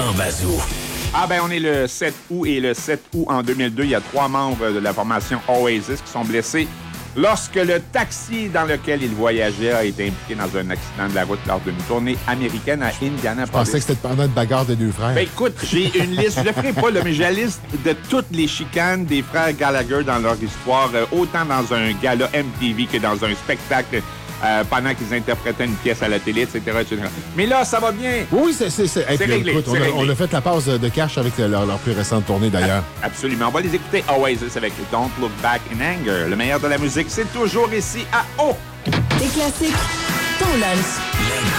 Jean Bazou. Ah ben on est le 7 août et le 7 août en 2002, il y a 3 membres de la formation Oasis qui sont blessés lorsque le taxi dans lequel ils voyageaient a été impliqué dans un accident de la route lors d'une tournée américaine à Indianapolis. Je pensais que c'était pendant une bagarre de deux frères. Ben écoute, j'ai une liste, je le ferai pas, là, mais j'ai la liste de toutes les chicanes des frères Gallagher dans leur histoire, autant dans un gala MTV que dans un spectacle pendant qu'ils interprétaient une pièce à la télé, etc., etc. Mais là, ça va bien. Oui, c'est réglé, écoute, c'est réglé. on a fait la passe de cash avec leur plus récente tournée, d'ailleurs. Absolument. On va les écouter Oasis avec Don't Look Back in Anger. Le meilleur de la musique, c'est toujours ici à O. Des classiques, ton lunch.